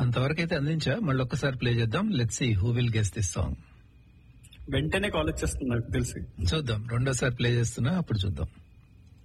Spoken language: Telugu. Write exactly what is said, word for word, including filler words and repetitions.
అంతవరకు అయితే అందించా, మళ్ళీ ఒక్కసారి ప్లే చేద్దాం. Let's see who will guess this song. వెంటనే కాల్ వచ్చేస్తుంది నాకు తెలిసి. చూద్దాం, రెండోసారి ప్లే చేస్తున్నా, అప్పుడు చూద్దాం.